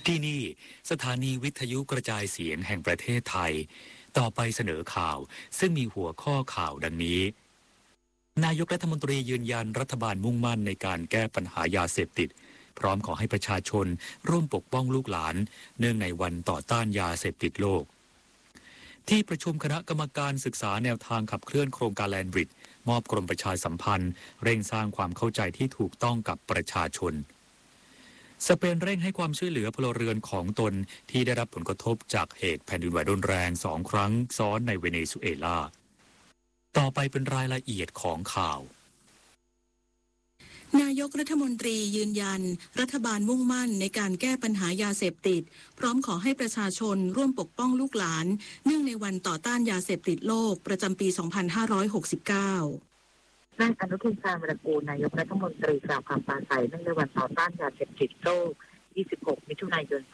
ที่นี่สถานีวิทยุกระจายเสียงแห่งประเทศไทยต่อไปเสนอข่าวซึ่งมีหัวข้อข่าวดังนี้นายกรัฐมนตรียืนยันรัฐบาลมุ่งมั่นในการแก้ปัญหายาเสพติดพร้อมขอให้ประชาชนร่วมปกป้องลูกหลานเนื่องในวันต่อต้านยาเสพติดโลกที่ประชุมคณะกรรมการศึกษาแนวทางขับเคลื่อนโครงการแลนด์บริดจ์มอบกรมประชาสัมพันธ์เร่งสร้างความเข้าใจที่ถูกต้องกับประชาชนสเปนเร่งให้ความช่วยเหลือพลเรือนของตนที่ได้รับผลกระทบจากเหตุแผ่นดินไหวรุนแรง2 ครั้งซ้อนในเวเนซุเอลาต่อไปเป็นรายละเอียดของข่าวนายกรัฐมนตรียืนยันรัฐบาลมุ่งมั่นในการแก้ปัญหายาเสพติดพร้อมขอให้ประชาชนร่วมปกป้องลูกหลานเนื่องในวันต่อต้านยาเสพติดโลกประจำปี 2569 นายอนุทิน ชาญวิรากูลนายกรัฐมนตรีกล่าวคำปราศรัยเนื่องในวันต่อต้านยาเสพติดโลก 26 มิถุนายน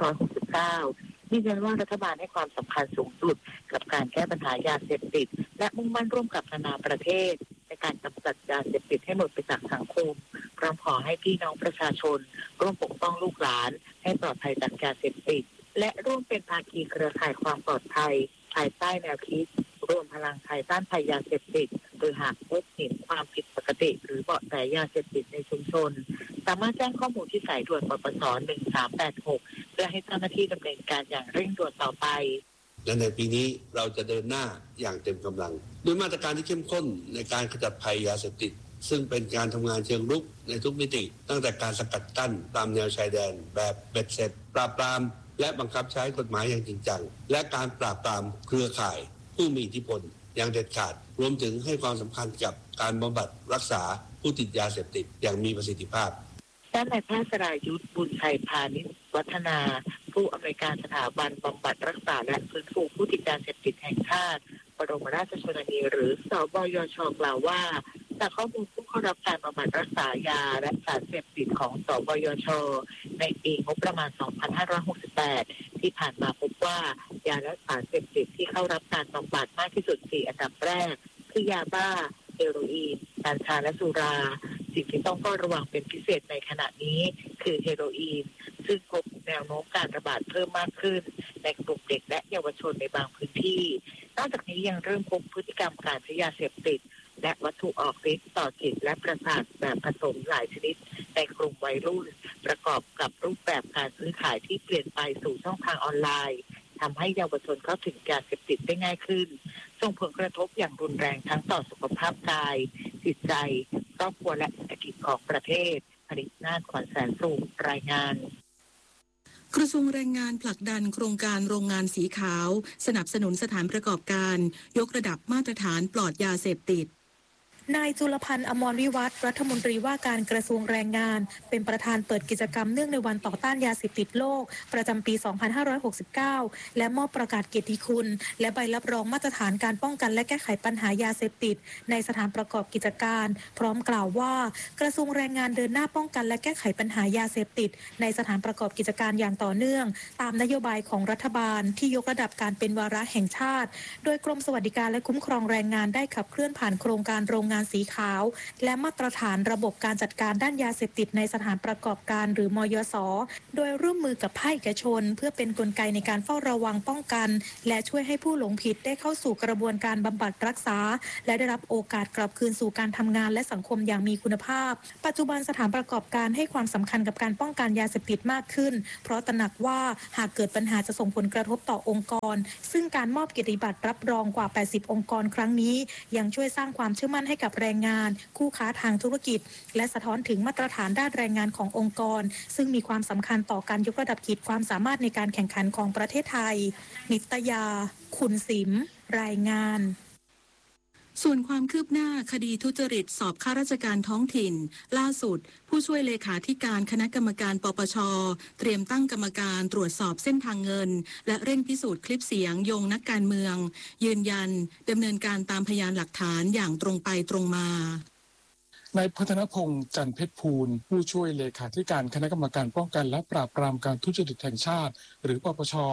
2569ยืนยันว่ารัฐบาลให้ความสำคัญสูงสุดกับการแก้ปัญหายาเสพติดและมุ่งมั่นร่วมกับนานาประเทศในการกำจัดยาเสพติดให้หมดไปจากสังคมพร้อมขอให้พี่น้องประชาชนร่วมปกป้องลูกหลานให้ปลอดภัยจากยาเสพติดและร่วมเป็นภาคีเครือข่ายความปลอดภัยภายใต้แนวคิดรวมพลังไทยต้านภัยยาเสพติดโดยหากพบเห็นความผิดปกติหรือเบาะแสยาเสพติดในชุมชนสามารถแจ้งข้อมูลที่สายด่วนปปส. 1386เพื่อให้เจ้าหน้าที่ดำเนินการอย่างเร่งด่วนต่อไปและในปีนี้เราจะเดินหน้าอย่างเต็มกำลังด้วยมาตรการที่เข้มข้นในการขจัดภัยยาเสพติดซึ่งเป็นการทำงานเชิงรุกในทุกมิติตั้งแต่การสกัดกั้นตามแนวชายแดนแบบเบ็ดเสร็จปราบปรามและบังคับใช้กฎหมายอย่างจริงจังและการปราบปรามเครือข่ายผู้มีอิทธิพลอย่างเด็ดขาดรวมถึงให้ความสำคัญกับการบำบัดรักษาผู้ติดยาเสพติดอย่างมีประสิทธิภาพด้านนายแพทย์สรายุทธบุญชัยพานิชวัฒนาผู้อำนวยการสถาบันบำบัดรักษาและฟื้นฟูผู้ติดยาเสพติดแห่งชาติบรมราชชนนีหรือสบยช.กล่าวว่าจากข้อมูลผู้เข้ารับการบำบัดรักษายาและสารเสพติดของสบยช.ในปีงบประมาณ 2568 ที่ผ่านมาพบว่ายาและสารเสพติดที่เข้ารับการบำบัดมากที่สุด4อันดับแรกคือยาบ้าเฮโรอีนกัญชาและสุราสิ่งที่ต้องเฝ้าระวังเป็นพิเศษในขณะนี้คือเฮโรอีนซึ่งพบแนวโน้มการระบาดเพิ่มมากขึ้นในกลุ่มเด็กและเยาวชนในบางพื้นที่นอกจากนี้ยังเริ่มพบพฤติกรรมการใช้ยาเสพติดและวัตถุออกฤทธิ์ต่อจิตและประสาทแบบผสมหลายชนิดในกลุ่มวัยรุ่นประกอบกับรูปแบบการซื้อขายที่เปลี่ยนไปสู่ช่องทางออนไลน์ทำให้เยาวชนเข้าถึงยาเสพติดได้ง่ายขึ้นส่งผลกระทบอย่างรุนแรงทั้งต่อสุขภาพกายจิตใจครอบครัวและเศรษฐกิจของประเทศผลิตนาถ ขวัญแสนสุขรายงานกระทรวงแรงงานผลักดันโครงการโรงงานสีขาวสนับสนุนสถานประกอบการยกระดับมาตรฐานปลอดยาเสพติดนายจุลพันธ์ อมรวิวัฒน์รัฐมนตรีว่าการกระทรวงแรงงานเป็นประธานเปิดกิจกรรมเนื่องในวันต่อต้านยาเสพติดโลกประจำปี 2569 และมอบประกาศเกียรติคุณและใบรับรองมาตรฐานการป้องกันและแก้ไขปัญหายาเสพติดในสถานประกอบกิจการพร้อมกล่าวว่ากระทรวงแรงงานเดินหน้าป้องกันและแก้ไขปัญหายาเสพติดในสถานประกอบกิจการอย่างต่อเนื่องตามนโยบายของรัฐบาลที่ยกระดับการเป็นวาระแห่งชาติโดยกรมสวัสดิการและคุ้มครองแรงงานได้ขับเคลื่อนผ่านโครงการโรงงานสีขาวและมาตรฐานระบบการจัดการด้านยาเสพติดในสถานประกอบการหรือมยส.โดยร่วมมือกับภาคเอกชนเพื่อเป็นกลไกในการเฝ้าระวังป้องกันและช่วยให้ผู้หลงผิดได้เข้าสู่กระบวนการบำบัดรักษาและได้รับโอกาสกลับคืนสู่การทำงานและสังคมอย่างมีคุณภาพปัจจุบันสถานประกอบการให้ความสำคัญกับการป้องกันยาเสพติดมากขึ้นเพราะตระหนักว่าหากเกิดปัญหาจะส่งผลกระทบต่อองค์กรซึ่งการมอบเกียรติบัตรรับรองกว่า80องค์กรครั้งนี้ยังช่วยสร้างความเชื่อมั่นให้กับแรงงานคู่ค้าทางธุรกิจและสะท้อนถึงมาตรฐานด้านแรงงานขององค์กรซึ่งมีความสำคัญต่อการยกระดับขีดความสามารถในการแข่งขันของประเทศไทยนิตยาขุนศิมรายงานส่วนความคืบหน้าคดีทุจริตสอบข้าราชการท้องถิ่นล่าสุดผู้ช่วยเลขาธิการคณะกรรมการปปช.เตรียมตั้งกรรมการตรวจสอบเส้นทางเงินและเร่งพิสูจน์คลิปเสียงโยงนักการเมืองยืนยันดำเนินการตามพยานหลักฐานอย่างตรงไปตรงมานายพัฒนพงษ์จันทร์เพชรภูลผู้ช่วยเลขาธิการคณะกรรมการป้องกันและปราบปรามการทุจริตแห่งชาติหรือปปช.เ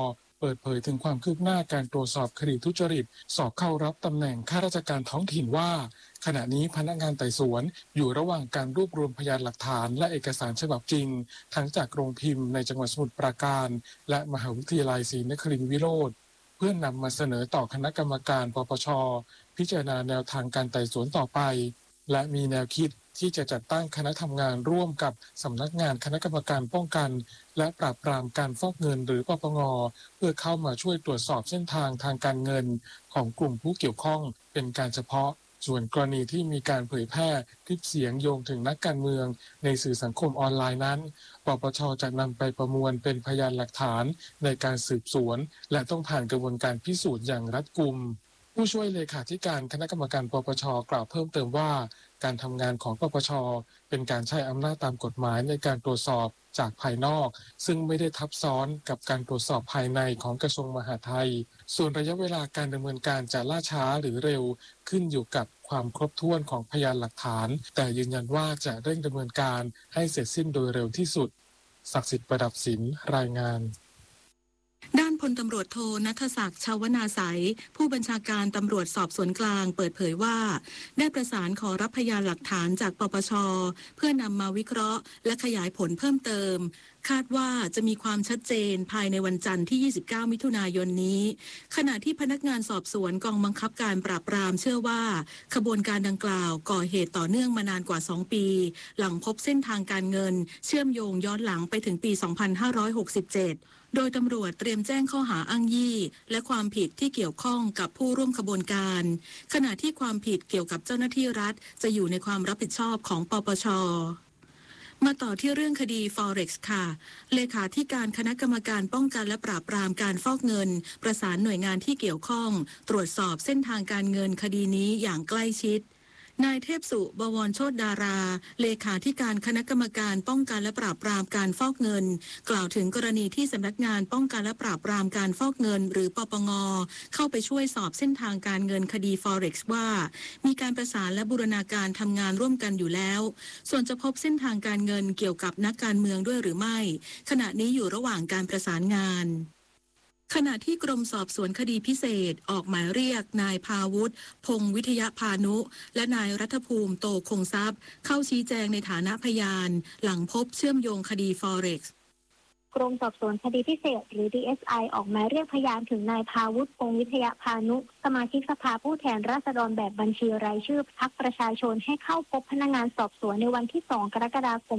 เปิดเผยถึงความคืบหน้าการตรวจสอบคดีทุจริตสอบเข้ารับตำแหน่งข้าราชการท้องถิ่นว่าขณะนี้พนักงานไต่สวนอยู่ระหว่างการรวบรวมพยานหลักฐานและเอกสารฉบับจริงทั้งจากโรงพิมพ์ในจังหวัดสมุทรปราการและมหาวิทยาลัยศรีนครินทร์วิโรธเพื่อนำมาเสนอต่อคณะกรรมการปปช.พิจารณาแนวทางการไต่สวนต่อไปและมีแนวคิดที่จะจัดตั้งคณะทำงานร่วมกับสำนักงานคณะกรรมการป้องกันและปราบปรามการฟอกเงินหรือปปง.เพื่อเข้ามาช่วยตรวจสอบเส้นทางทางการเงินของกลุ่มผู้เกี่ยวข้องเป็นการเฉพาะส่วนกรณีที่มีการเผยแพร่คลิปเสียงโยงถึงนักการเมืองในสื่อสังคมออนไลน์นั้นปปช.จะนำไปประมวลเป็นพยานหลักฐานในการสืบสวนและต้องผ่านกระบวนการพิสูจน์อย่างรัดกุมผู้ช่วยเลขาธิการคณะกรรมการปปช.กล่าวเพิ่มเติมว่าการทำงานของปปช.เป็นการใช้อำนาจตามกฎหมายในการตรวจสอบจากภายนอกซึ่งไม่ได้ทับซ้อนกับการตรวจสอบภายในของกระทรวงมหาดไทยส่วนระยะเวลาการดำเนินการจะล่าช้าหรือเร็วขึ้นอยู่กับความครบถ้วนของพยานหลักฐานแต่ยืนยันว่าจะเร่งดำเนินการให้เสร็จสิ้นโดยเร็วที่สุดศักดิ์สิทธิ์ประดับศิลป์รายงานด้านพลตำรวจโทณัฐศักดิ์ ชาวนาไสยผู้บัญชาการตำรวจสอบสวนกลางเปิดเผยว่าได้ประสานขอรับพยานหลักฐานจากปปช.เพื่อนำมาวิเคราะห์และขยายผลเพิ่มเติมคาดว่าจะมีความชัดเจนภายในวันจันทร์ที่ 29 มิถุนายนนี้ขณะที่พนักงานสอบสวนกองบังคับการปราบปรามเชื่อว่าขบวนการดังกล่าวก่อเหตุต่อเนื่องมานานกว่า 2 ปีหลังพบเส้นทางการเงินเชื่อมโยงย้อนหลังไปถึงปี 2567โดยตำรวจเตรียมแจ้งข้อหาอ้างยี่และความผิดที่เกี่ยวข้องกับผู้ร่วมขบวนการขณะที่ความผิดเกี่ยวกับเจ้าหน้าที่รัฐจะอยู่ในความรับผิดชอบของปปช.มาต่อที่เรื่องคดี Forex ค่ะเลขาธิการคณะกรรมการป้องกันและปราบปรามการฟอกเงินประสานหน่วยงานที่เกี่ยวข้องตรวจสอบเส้นทางการเงินคดีนี้อย่างใกล้ชิดนายเทพสุ บวรโชติดาราเลขาธิการคณะกรรมการป้องกันและปราบปรามการฟอกเงินกล่าวถึงกรณีที่สำนักงานป้องกันและปราบปรามการฟอกเงินหรือปปง.เข้าไปช่วยสอบเส้นทางการเงินคดี Forex ว่ามีการประสานและบูรณาการทำงานร่วมกันอยู่แล้วส่วนจะพบเส้นทางการเงินเกี่ยวกับนักการเมืองด้วยหรือไม่ขณะนี้อยู่ระหว่างการประสานงานขณะที่กรมสอบสวนคดีพิเศษออกหมายเรียกนายภาวุฒิพงษ์วิทยาพานุและนายรัฐภูมิโตคงทรัพย์เข้าชี้แจงในฐานะพยานหลังพบเชื่อมโยงคดี Forex กรมสอบสวนคดีพิเศษหรือ DSI ออกหมายเรียกพยานถึงนายภาวุฒิพงษ์วิทยาพานุสมาชิกสภาผู้แทนราษฎรแบบบัญชีรายชื่อพรรคประชาชนให้เข้าพบพนักงานสอบสวนในวันที่ 2 กรกฎาคม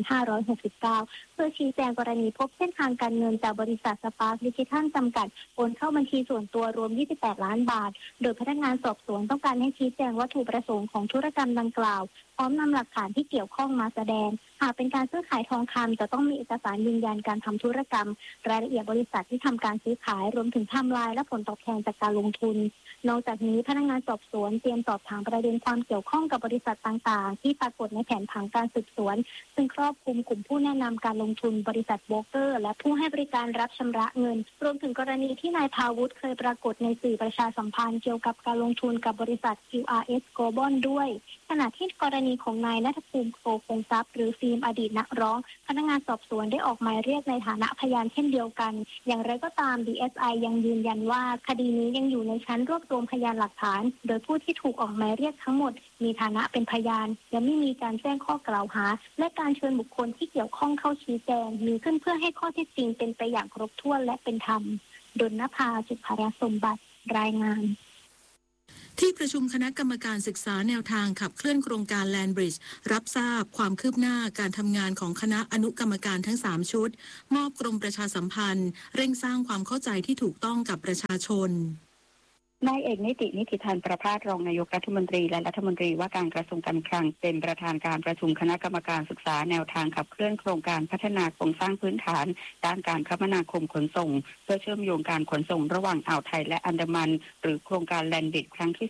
2569 เพื่อชี้แจงกรณีพบเส้นทางการเงินจากบริษัทสปาร์คดิจิทัลจำกัดโอนเข้าบัญชีส่วนตัวรวม 28 ล้านบาทโดยพนักงานสอบสวนต้องการให้ชี้แจงวัตถุประสงค์ของธุรกรรมดังกล่าวพร้อมนำหลักฐานที่เกี่ยวข้องมาแสดงหากเป็นการซื้อขายทองคำจะต้องมีเอกสารยืนยันการทำธุรกรรมรายละเอียดบริษัทที่ทำการซื้อขายรวมถึงไทม์ไลน์และผลตอบแทนจากการลงทุนนอกจากนี้พนักงานสอบสวนเตรียมสอบถามประเด็นความเกี่ยวข้องกับบริษัทต่างๆที่ปรากฏในแผนผังการสืบสวนซึ่งครอบคลุมกลุ่มผู้แนะนำการลงทุนบริษัทโบรกเกอร์และผู้ให้บริการรับชำระเงินรวมถึงกรณีที่นายภาวุฒิเคยปรากฏในสื่อประชาสัมพันธ์เกี่ยวกับการลงทุนกับบริษัท QRS Global ด้วยขณะที่กรณีของนายณัฐภูมิโตคงทรัพย์หรือฟิล์มอดีตนักร้องพนักงานสอบสวนได้ออกหมายเรียกในฐานะพยานเช่นเดียวกันอย่างไรก็ตาม DSI ยังยืนยันว่าคดีนี้ยังอยู่ในชั้นรวบรวมพยานหลักฐานโดยผู้ที่ถูกออกหมายเรียกทั้งหมดมีฐานะเป็นพยานและไม่มีการแจ้งข้อกล่าวหาและการเชิญบุคคลที่เกี่ยวข้องเข้าชี้แจงมีขึ้นเพื่อให้ข้อเท็จจริงเป็นไปอย่างครบถ้วนและเป็นธรรมดลนภา จุภารสมบัติรายงานที่ประชุมคณะกรรมการศึกษาแนวทางขับเคลื่อนโครงการแลนบริดจ์รับทราบความคืบหน้าการทำงานของคณะอนุกรรมการทั้ง3ชุดมอบกรมประชาสัมพันธ์เร่งสร้างความเข้าใจที่ถูกต้องกับประชาชนนายเอกนิติธันประภาสรองนายกรัฐมนตรีและรัฐมนตรีว่าการกระทรวงการคลังเป็นประธานการประชุมคณะกรรมการศึกษาแนวทางขับเคลื่อนโครงการพัฒนาโครงสร้างพื้นฐานด้านการคมนาคมขนส่งเพื่อเชื่อมโยงการขนส่งระหว่างอ่าวไทยและอันดามันหรือโครงการแลนบิดครั้งที่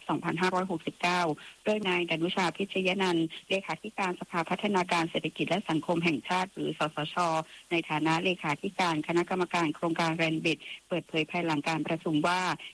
2/2569 โดยนายดนุชาพิชยนันท์เลขาธิการสภาพัฒนาการเศรษฐกิจและสังคมแห่งชาติหรือสสช.ในฐานะเลขาธิการคณะกรรมการโครงการแลนบิดเปิดเผยภายหลังการประชุมว่าที่ประชุม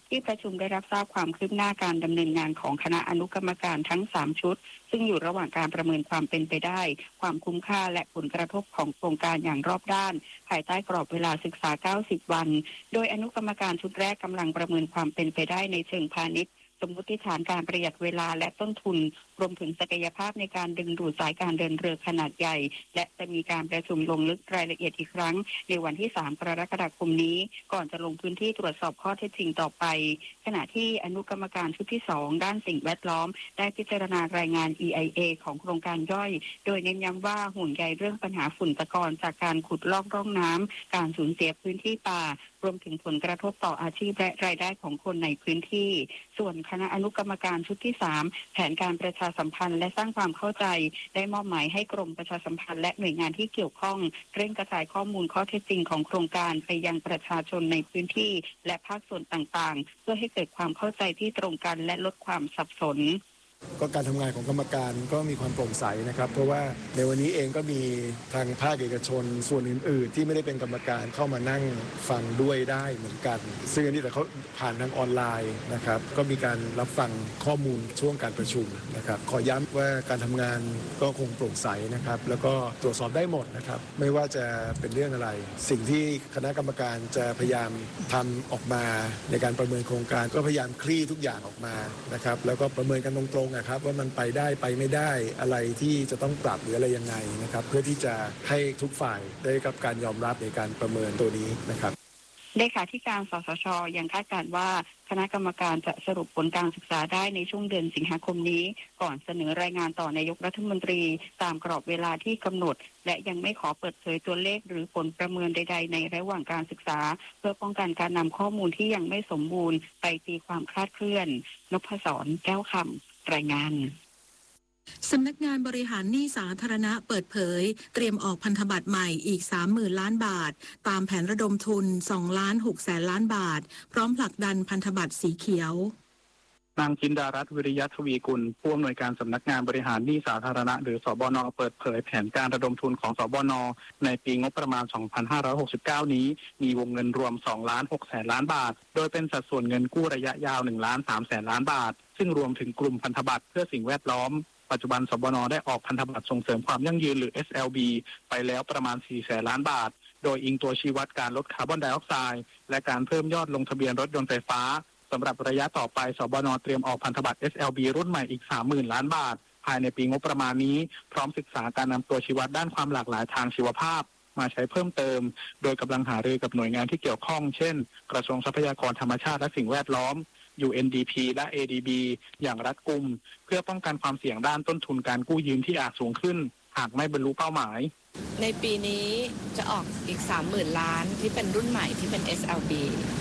มได้รับทราบความคืบหน้าการดำเนินงานของคณะอนุกรรมการทั้ง3ชุดซึ่งอยู่ระหว่างการประเมินความเป็นไปได้ความคุ้มค่าและผลกระทบของโครงการอย่างรอบด้านภายใต้กรอบเวลาศึกษา90วันโดยอนุกรรมการชุดแรกกำลังประเมินความเป็นไปได้ในเชิงพาณิชย์สมมติฐานการประหยัดเวลาและต้นทุนรวมถึงศักยภาพในการดึงดูดสายการเดินเรือขนาดใหญ่และจะมีการประชุมลงลึกรายละเอียดอีกครั้งในวันที่3กรกฎาคมนี้ก่อนจะลงพื้นที่ตรวจสอบข้อเท็จจริงต่อไปขณะที่อนุกรรมการชุดที่2ด้านสิ่งแวดล้อมได้พิจารณารายงาน EIA ของโครงการย่อยโดยเน้นย้ำว่าห่วงใยเรื่องปัญหาฝุ่นตะกอนจากการขุดลอกร่องน้ำการสูญเสียพื้นที่ป่ารวมถึงผลกระทบต่ออาชีพและรายได้ของคนในพื้นที่ส่วนคณะอนุกรรมการชุดที่3แผนการประชาสัมพันธ์และสร้างความเข้าใจได้มอบหมายให้กรมประชาสัมพันธ์และหน่วยงานที่เกี่ยวข้องเร่งกระจายข้อมูลข้อเท็จจริงของโครงการไปยังประชาชนในพื้นที่และภาคส่วนต่างๆเพื่อให้เกิดความเข้าใจที่ตรงกันและลดความสับสนก็การทำงานของกรรมการก็มีความโปร่งใสนะครับเพราะว่าในวันนี้เองก็มีทางภาคเอกชนส่วนอื่นๆที่ไม่ได้เป็นกรรมการเข้ามานั่งฟังด้วยได้เหมือนกันซึ่งอันนี้แต่เขาผ่านทางออนไลน์นะครับก็มีการรับฟังข้อมูลช่วงการประชุมนะครับขอย้ำว่าการทำงานก็คงโปร่งใสนะครับแล้วก็ตรวจสอบได้หมดนะครับไม่ว่าจะเป็นเรื่องอะไรสิ่งที่คณะกรรมการจะพยายามทำออกมาในการประเมินโครงการก็พยายามคลี่ทุกอย่างออกมานะครับแล้วก็ประเมินกันตรงนะครับว่ามันไปได้ไปไม่ได้อะไรที่จะต้องปรับหรืออะไรยังไงนะครับเพื่อที่จะให้ทุกฝ่ายได้รับการยอมรับในการประเมินตัวนี้นะครับเลขาธิการสสช.ยังคาดการณ์ว่าคณะกรรมการจะสรุปผลการศึกษาได้ในช่วงเดือนสิงหาคมนี้ก่อนเสนอรายงานต่อนายกรัฐมนตรีตามกรอบเวลาที่กำหนดและยังไม่ขอเปิดเผยตัวเลขหรือผลประเมินใดๆในระหว่างการศึกษาเพื่อป้องกันการนำข้อมูลที่ยังไม่สมบูรณ์ไปตีความคลาดเคลื่อนนพศร แก้วคำรายงานสำนักงานบริหารหนี้สาธารณะเปิดเผยเตรียมออกพันธบัตรใหม่อีก 30,000 ล้านบาทตามแผนระดมทุน 2,600,000 ล้านบาทพร้อมผลักดันพันธบัตรสีเขียวนางจินดารัตน์วิริยะทวีกุลผู้อำนวยการสำนักงานบริหารหนี้สาธารณะหรือสบน.เปิดเผยแผนการระดมทุนของสบน.ในปีงบประมาณ 2569 นี้มีวงเงินรวม 2,600,000 ล้านบาทโดยเป็นสัดส่วนเงินกู้ระยะยาว 1,300,000 ล้านบาทซึ่งรวมถึงกลุ่มพันธบัตรเพื่อสิ่งแวดล้อมปัจจุบันสบน.ได้ออกพันธบัตรส่งเสริมความยั่งยืนหรือ SLB ไปแล้วประมาณ 400,000 ล้านบาทโดยอิงตัวชี้วัดการลดคาร์บอนไดออกไซด์และการเพิ่มยอดลงทะเบียนรถยนต์ไฟฟ้าสำหรับระยะต่อไปสบน.เตรียมออกพันธบัตร SLB รุ่นใหม่อีก 30,000 ล้านบาทภายในปีงบประมาณนี้พร้อมศึกษาการนำตัวชี้วัดด้านความหลากหลายทางชีวภาพมาใช้เพิ่มเติมโดยกำลังหารือกับหน่วยงานที่เกี่ยวข้องเช่นกระทรวงทรัพยากรธรรมชาติและสิ่งแวดล้อม UNDP และ ADB อย่างรัดกุมเพื่อป้องกันความเสี่ยงด้านต้นทุนการกู้ยืมที่อาจสูงขึ้นหากไม่บรรลุเป้าหมายในปีนี้จะออกอีก 30,000 ล้านที่เป็นรุ่นใหม่ที่เป็น SLB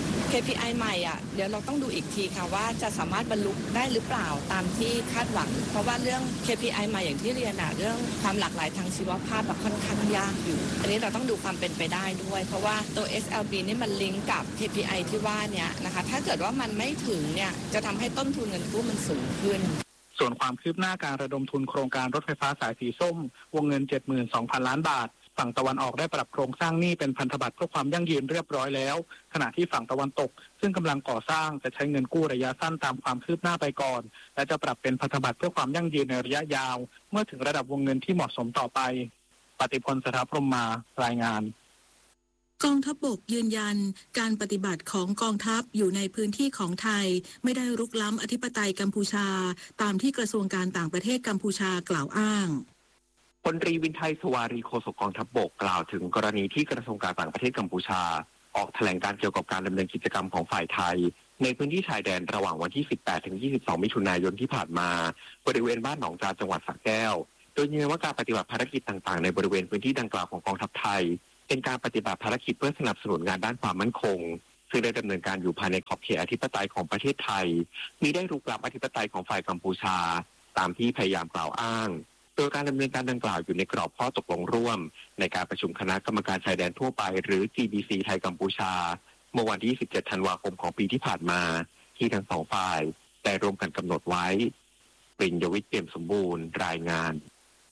KPI ใหม่เดี๋ยวเราต้องดูอีกทีค่ะว่าจะสามารถบรรลุได้หรือเปล่าตามที่คาดหวังเพราะว่าเรื่อง KPI ใหม่อย่างที่เรียนเรื่องความหลากหลายทางชีวภาพค่อนข้างยากอยู่อันนี้เราต้องดูความเป็นไปได้ด้วยเพราะว่าตัว SLB นี่มันลิงก์กับ KPI ที่ว่านี้นะคะถ้าเกิดว่ามันไม่ถึงเนี่ยจะทำให้ต้นทุนเงินกู้มันสูงขึ้นส่วนความคืบหน้าการระดมทุนโครงการรถไฟฟ้าสายสีส้มวงเงิน 72,000 ล้านบาทฝั่งตะวันออกได้ปรับโครงสร้างหนี้เป็นพันธบัตรเพื่อความยั่งยืนเรียบร้อยแล้วขณะที่ฝั่งตะวันตกซึ่งกำลังก่อสร้างจะใช้เงินกู้ระยะสั้นตามความคืบหน้าไปก่อนและจะปรับเป็นพันธบัตรเพื่อความยั่งยืนในระยะยาวเมื่อถึงระดับวงเงินที่เหมาะสมต่อไปปฏิพล สถาพรหมมารายงานกองทัพบกยืนยันการปฏิบัติของกองทัพอยู่ในพื้นที่ของไทยไม่ได้รุกล้ำอธิปไตยกัมพูชาตามที่กระทรวงการต่างประเทศกัมพูชากล่าวอ้างพลตรีวินไทย สวารีโฆษกกองทัพบกกล่าวถึงกรณีที่กระทรวงการต่างประเทศกัมพูชาออกแถลงการเกี่ยวกับการดำเนินกิจกรรมของฝ่ายไทยในพื้นที่ชายแดนระหว่างวันที่ 18 ถึง 22 มิถุนายนที่ผ่านมาบริเวณบ้านหนองจานจังหวัดสระแก้วโดยยืนยันว่าการปฏิบัติภารกิจต่างๆในบริเวณพื้นที่ดังกล่าวของกองทัพไทยเป็นการปฏิบัติภารกิจเพื่อสนับสนุนงานด้านความมั่นคงซึ่งได้ดำเนินการอยู่ภายในขอบเขตอธิปไตยของประเทศไทยมิได้รุกล้ำอธิปไตยของฝ่ายกัมพูชาตามที่พยายามกล่าวอ้างโดยการดำเนินการดังกล่าวอยู่ในกรอบข้อตกลงร่วมในการประชุมคณะกรรมการชายแดนทั่วไปหรือ GBC ไทยกัมพูชาเมื่อวันที่ 17 ธันวาคมของปีที่ผ่านมาที่ทั้งสองฝ่ายได้ร่วมกันกำหนดไว้ปริญญวิทย์ เปี่ยมสมบูรณ์รายงาน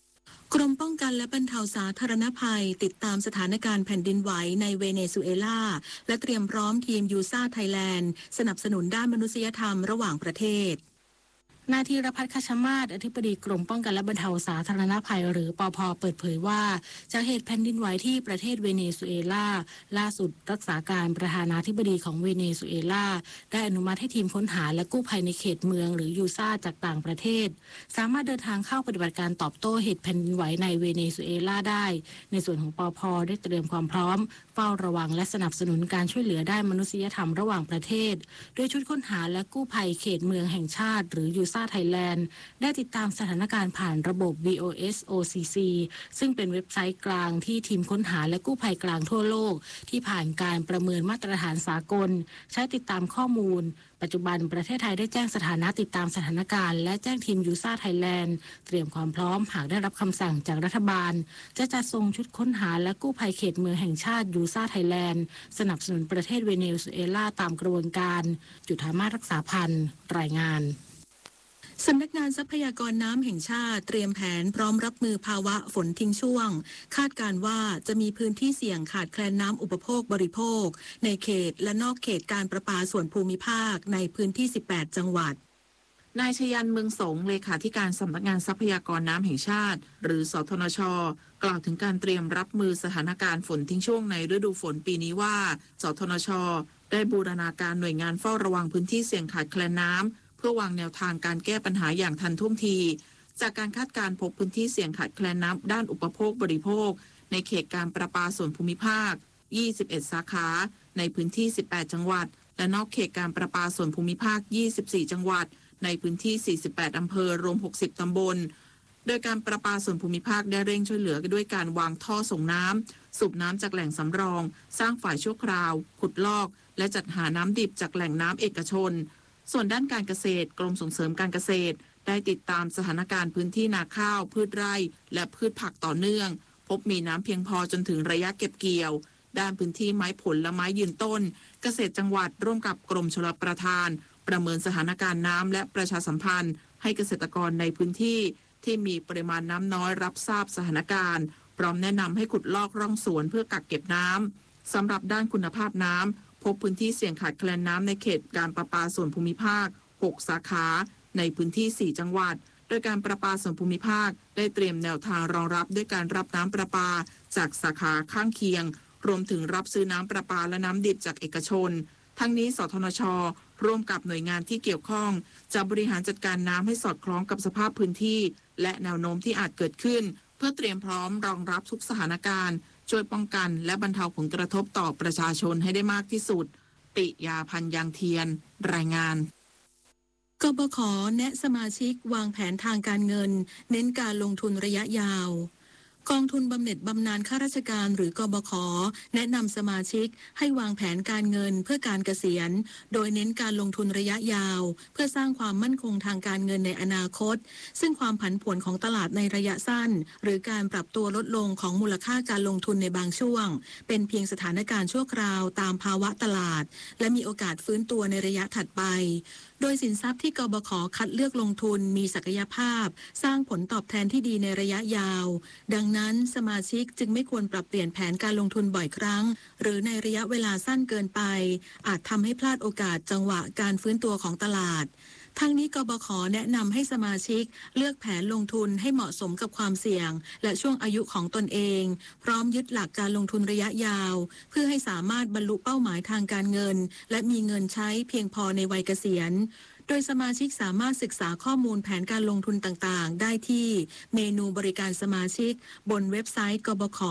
กรมป้องกันและบรรเทาสาธารณภัยติดตามสถานการณ์แผ่นดินไหวในเวเนซุเอลาและเตรียมพร้อมทีมยูซ่าไทยแลนด์สนับสนุนด้านมนุษยธรรมระหว่างประเทศนายธีรพัฒน์ คชมาศอธิบดีกรมป้องกันและบรรเทาสาธารณภัยหรือปภ.เปิดเผยว่าจากเหตุแผ่นดินไหวที่ประเทศเวเนซุเอลาล่าสุดรักษาการประธานาธิบดีของเวเนซุเอลาได้อนุมัติให้ทีมค้นหาและกู้ภัยในเขตเมืองหรือยูซ่าจากต่างประเทศสามารถเดินทางเข้าปฏิบัติการตอบโต้เหตุแผ่นดินไหวในเวเนซุเอลาได้ในส่วนของปภ.ได้เตรียมความพร้อมเฝ้าระวังและสนับสนุนการช่วยเหลือด้านมนุษยธรรมระหว่างประเทศโดยชุดค้นหาและกู้ภัยเขตเมืองแห่งชาติหรือยูซ่าไทยแลนด์ได้ติดตามสถานการณ์ผ่านระบบ VOS-OCC ซึ่งเป็นเว็บไซต์กลางที่ทีมค้นหาและกู้ภัยกลางทั่วโลกที่ผ่านการประเมินมาตรฐานสากลใช้ติดตามข้อมูลปัจจุบันประเทศไทยได้แจ้งสถานะติดตามสถานการณ์และแจ้งทีมยูซ่าไทยแลนด์เตรียมความพร้อมหากได้รับคำสั่งจากรัฐบาลจะจัดส่งชุดค้นหาและกู้ภัยเขตเมืองแห่งชาติยูซ่าไทยแลนด์สนับสนุนประเทศเวเนซุเอลาตามกระบวนการจุฑามาสรักษาพันธุ์รายงานสำนักงานทรัพยากรน้ำแห่งชาติเตรียมแผนพร้อมรับมือภาวะฝนทิ้งช่วงคาดการว่าจะมีพื้นที่เสี่ยงขาดแคลนน้ำอุปโภคบริโภคในเขตและนอกเขตการประปาส่วนภูมิภาคในพื้นที่18จังหวัดนายชยันเมืองสงเลขาธิการสำนักงานทรัพยากรน้ำแห่งชาติหรือสทนช.กล่าวถึงการเตรียมรับมือสถานการณ์ฝนทิ้งช่วงในฤดูฝนปีนี้ว่าสทนช.ได้บูรณาการหน่วยงานเฝ้าระวังพื้นที่เสี่ยงขาดแคลนน้ำเพื่อวางแนวทางการแก้ปัญหาอย่างทันท่วงทีจากการคาดการณ์พบพื้นที่เสี่ยงขาดแคลนน้ำด้านอุปโภคบริโภคในเขตการประปาส่วนภูมิภาค21สาขาในพื้นที่18จังหวัดและนอกเขตการประปาส่วนภูมิภาค24จังหวัดในพื้นที่48อำเภอรวม60ตำบลโดยการประปาส่วนภูมิภาคได้เร่งช่วยเหลือด้วยการวางท่อส่งน้ำสูบน้ำจากแหล่งสำรองสร้างฝ่ายชั่วคราวขุดลอกและจัดหาน้ำดิบจากแหล่งน้ำเอกชนส่วนด้านการเกษตรกรมส่งเสริมการเกษตรได้ติดตามสถานการณ์พื้นที่นาข้าวพืชไร่และพืชผักต่อเนื่องพบมีน้ำเพียงพอจนถึงระยะเก็บเกี่ยวด้านพื้นที่ไม้ผลและไม้ยืนต้นเกษตรจังหวัดร่วมกับกรมชลประทานประเมินสถานการณ์น้ำและประชาสัมพันธ์ให้เกษตรกรในพื้นที่ที่มีปริมาณน้ำน้อยรับทราบสถานการณ์พร้อมแนะนำให้ขุดลอกร่องสวนเพื่อกักเก็บน้ำสำหรับด้านคุณภาพน้ำพบพื้นที่เสี่ยงขาดแคลนน้ำในเขตการประปาส่วนภูมิภาค6สาขาในพื้นที่4จังหวัดโดยการประปาส่วนภูมิภาคได้เตรียมแนวทางรองรับด้วยการรับน้ำประปาจากสาขาข้างเคียงรวมถึงรับซื้อน้ำประปาและน้ำดิบจากเอกชนทั้งนี้สทนช.ร่วมกับหน่วยงานที่เกี่ยวข้องจะบริหารจัดการน้ำให้สอดคล้องกับสภาพพื้นที่และแนวโน้มที่อาจเกิดขึ้นเพื่อเตรียมพร้อมรองรับทุกสถานการณ์ช่วยป้องกันและบรรเทาผลกระทบต่อประชาชนให้ได้มากที่สุดปิยาพันธ์ยางเทียนรายงานกบข.แนะสมาชิกวางแผนทางการเงินเน้นการลงทุนระยะยาวกองทุนบำเหน็จบำนาญข้าราชการหรือกบข.แนะนำสมาชิกให้วางแผนการเงินเพื่อการเกษียณโดยเน้นการลงทุนระยะยาวเพื่อสร้างความมั่นคงทางการเงินในอนาคตซึ่งความผันผวนของตลาดในระยะสั้นหรือการปรับตัวลดลงของมูลค่าการลงทุนในบางช่วงเป็นเพียงสถานการณ์ชั่วคราวตามภาวะตลาดและมีโอกาสฟื้นตัวในระยะถัดไปโดยสินทรัพย์ที่กบข.คัดเลือกลงทุนมีศักยภาพสร้างผลตอบแทนที่ดีในระยะยาวดังนั้นสมาชิกจึงไม่ควรปรับเปลี่ยนแผนการลงทุนบ่อยครั้งหรือในระยะเวลาสั้นเกินไปอาจทำให้พลาดโอกาสจังหวะการฟื้นตัวของตลาดทั้งนี้กบข.แนะนำให้สมาชิกเลือกแผนลงทุนให้เหมาะสมกับความเสี่ยงและช่วงอายุของตนเองพร้อมยึดหลักการลงทุนระยะยาวเพื่อให้สามารถบรรลุเป้าหมายทางการเงินและมีเงินใช้เพียงพอในวัยเกษียณโดยสมาชิกสามารถศึกษาข้อมูลแผนการลงทุนต่างๆได้ที่เมนูบริการสมาชิกบนเว็บไซต์กบข.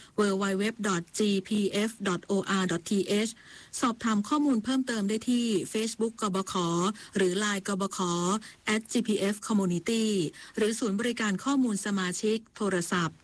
www.gpf.or.th สอบถามข้อมูลเพิ่มเติมได้ที่ Facebook กบข. หรือ LINE กบข. @gpf-community หรือศูนย์บริการข้อมูลสมาชิกโทรศัพท์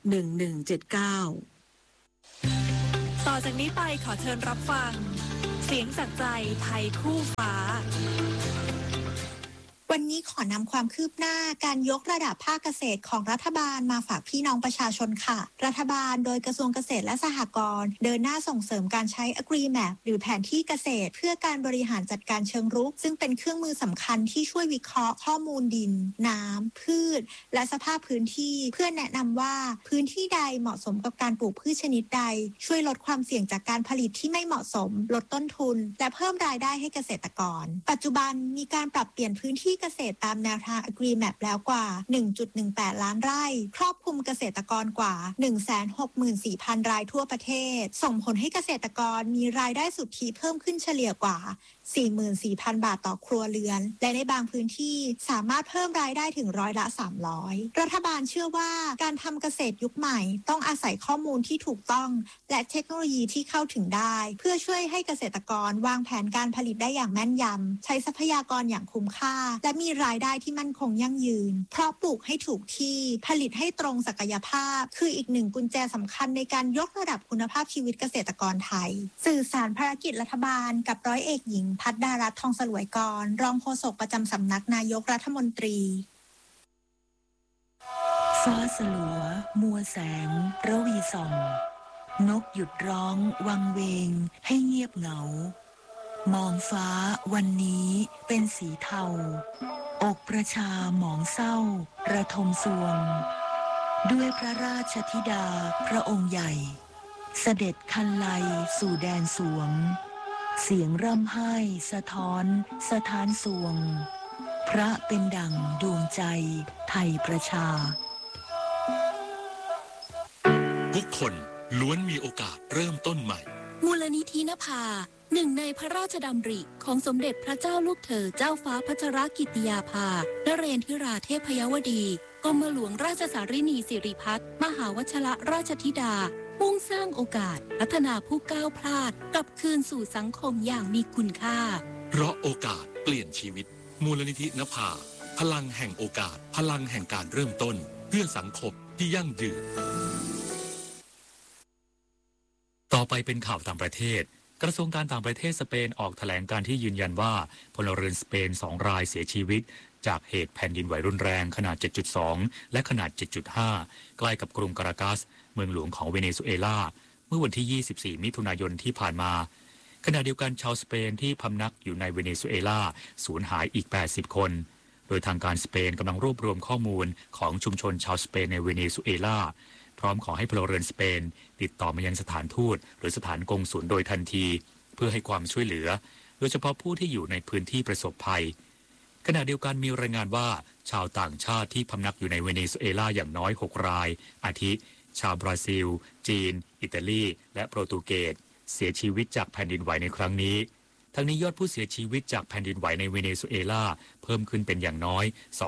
1179 ต่อจากนี้ไปขอเชิญรับฟังเสียงจากใจไทยคู่ฟ้าวันนี้ขอนำความคืบหน้าการยกระดับภาคเกษตรของรัฐบาลมาฝากพี่น้องประชาชนค่ะรัฐบาลโดยกระทรวงเกษตรและสหกรณ์เดินหน้าส่งเสริมการใช้ AgriMap หรือแผนที่เกษตรเพื่อการบริหารจัดการเชิงรุกซึ่งเป็นเครื่องมือสำคัญที่ช่วยวิเคราะห์ข้อมูลดินน้ำพืชและสภาพพื้นที่เพื่อแนะนำว่าพื้นที่ใดเหมาะสมกับการปลูกพืชชนิดใดช่วยลดความเสี่ยงจากการผลิตที่ไม่เหมาะสมลดต้นทุนและเพิ่มรายได้ให้เกษตรกรปัจจุบันมีการปรับเปลี่ยนพื้นที่เกษตรตามแนวทาง AgriMap แล้วกว่า 1.18 ล้านไร่ครอบคลุมเกษตรกรกว่า 164,000 รายทั่วประเทศส่งผลให้เกษตรกรมีรายได้สุทธิเพิ่มขึ้นเฉลี่ยกว่า 44,000 บาทต่อครัวเรือนและในบางพื้นที่สามารถเพิ่มรายได้ถึง300%รัฐบาลเชื่อว่าการทำเกษตรยุคใหม่ต้องอาศัยข้อมูลที่ถูกต้องและเทคโนโลยีที่เข้าถึงได้เพื่อช่วยให้เกษตรกรวางแผนการผลิตได้อย่างแม่นยำใช้ทรัพยากรอย่างคุ้มค่าและมีรายได้ที่มั่นคงยั่งยืนเพราะปลูกให้ถูกที่ผลิตให้ตรงศักยภาพคืออีกหนึ่งกุญแจสำคัญในการยกระดับคุณภาพชีวิตเกษตรกรไทยสื่อสารภารกิจรัฐบาลกับร้อยเอกหญิงพัฒดารัตน์ทองสลวยกรรองโฆษกประจำสำนักนายกรัฐมนตรีฟ้าสลัวมัวแสงระวีส่องนกหยุดร้องวังเวงให้เงียบเหงามองฟ้าวันนี้เป็นสีเทาอกประชาหมองเศร้าระทมสวงด้วยพระราชธิดาพระองค์ใหญ่เสด็จคันไลสู่แดนสวงเสียงร่ำไห้สะท้อนสถานสวงพระเป็นดั่งดวงใจไทยประชาทุกคนล้วนมีโอกาสเริ่มต้นใหม่มูลนิธินภาหนึ่งในพระราชดำริของสมเด็จพระเจ้าลูกเธอเจ้าฟ้าพัชรกิติยาภานเรนทิราเทพยวดีกรมหลวงราชสารินีสิริพัฒน์มหาวชรราชธิดามุ่งสร้างโอกาสพัฒนาผู้ก้าวพลาดกลับคืนสู่สังคมอย่างมีคุณค่าเพราะโอกาสเปลี่ยนชีวิตมูลนิธินภาพลังแห่งโอกาสพลังแห่งการเริ่มต้นเพื่อสังคมที่ยั่งยืนต่อไปเป็นข่าวต่างประเทศกระทรวงการต่างประเทศสเปนออกแถลงการที่ยืนยันว่าพลเรือนสเปน2 รายเสียชีวิตจากเหตุแผ่นดินไหวรุนแรงขนาด 7.2 และขนาด 7.5 ใกล้กับกรุงการากัสเมืองหลวงของเวเนซุเอลาเมื่อวันที่ 24 มิถุนายนที่ผ่านมาขณะเดียวกันชาวสเปนที่พำนักอยู่ในเวเนซุเอลาสูญหายอีก 80 คนโดยทางการสเปนกำลังรวบรวมข้อมูลของชุมชนชาวสเปนในเวเนซุเอลาพร้อมขอให้พลเรือนสเปนติดต่อมายังสถานทูตหรือสถานกงสุลโดยทันทีเพื่อให้ความช่วยเหลือโดยเฉพาะผู้ที่อยู่ในพื้นที่ประสบภัยขณะเดียวกันมีรายงานว่าชาวต่างชาติที่พำนักอยู่ในเวเนซุเอลาอย่างน้อย6 รายอาทิชาวบราซิลจีนอิตาลีและโปรตุเกสเสียชีวิตจากแผ่นดินไหวในครั้งนี้ทั้งนี้ยอดผู้เสียชีวิตจากแผ่นดินไหวในเวเนซุเอลาเพิ่มขึ้นเป็นอย่างน้อย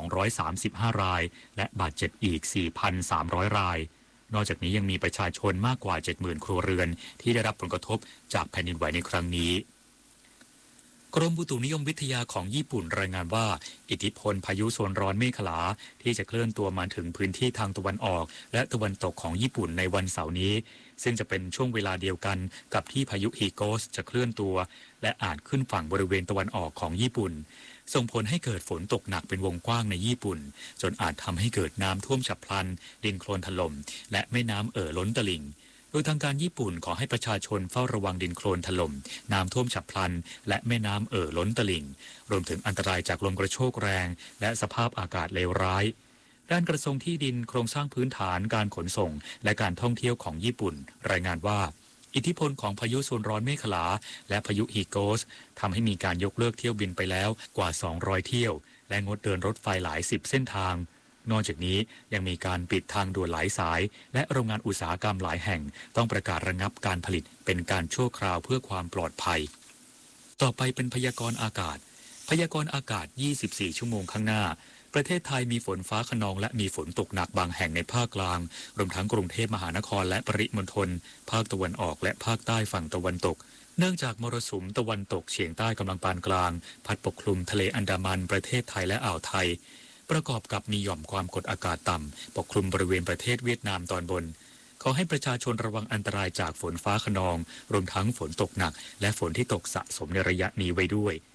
235 รายและบาดเจ็บอีก 4,300 รายนอกจากนี้ยังมีประชาชนมากกว่า 70,000 ครัวเรือนที่ได้รับผลกระทบจากแผ่นดินไหวในครั้งนี้กรมอุตุนิยมวิทยาของญี่ปุ่นรายงานว่าอิทธิพลพายุโซนร้อนเมฆลาที่จะเคลื่อนตัวมาถึงพื้นที่ทางตะวันออกและตะวันตกของญี่ปุ่นในวันเสาร์นี้ซึ่งจะเป็นช่วงเวลาเดียวกันกับที่พายุฮิโกสจะเคลื่อนตัวและอาจขึ้นฝั่งบริเวณตะวันออกของญี่ปุ่นส่งผลให้เกิดฝนตกหนักเป็นวงกว้างในญี่ปุ่นจนอาจทำให้เกิดน้ำท่วมฉับพลันดินโคลนถล่มและแม่น้ำล้นตลิ่งโดยทางการญี่ปุ่นขอให้ประชาชนเฝ้าระวังดินโคลนถล่มน้ำท่วมฉับพลันและแม่น้ำล้นตลิ่งรวมถึงอันตรายจากลมกระโชกแรงและสภาพอากาศเลวร้ายด้านกระทรวงที่ดินโครงสร้างพื้นฐานการขนส่งและการท่องเที่ยวของญี่ปุ่นรายงานว่าอิทธิพลของพายุโซนร้อนเมฆลาและพายุฮิโกสทำให้มีการยกเลิกเที่ยวบินไปแล้วกว่า200เที่ยวและงดเดินรถไฟหลาย10เส้นทางนอกจากนี้ยังมีการปิดทางด่วนหลายสายและโรงงานอุตสาหกรรมหลายแห่งต้องประกาศระงับการผลิตเป็นการชั่วคราวเพื่อความปลอดภัยต่อไปเป็นพยากรณ์อากาศพยากรณ์อากาศ24ชั่วโมงข้างหน้าประเทศไทยมีฝนฟ้าคะนองและมีฝนตกหนักบางแห่งในภาคกลางรวมทั้งกรุงเทพมหานครและปริมณฑลภาคตะวันออกและภาคใต้ฝั่งตะวันตกเนื่องจากมรสุมตะวันตกเฉียงใต้กำลังปานกลางพัดปกคลุมทะเลอันดามันประเทศไทยและอ่าวไทยประกอบกับมีหย่อมความกดอากาศต่ำปกคลุมบริเวณประเทศเวียดนามตอนบนขอให้ประชาชนระวังอันตรายจากฝนฟ้าคะนองรวมทั้งฝนตกหนักและฝนที่ตกสะสมในระยะนี้ไว้ด้วย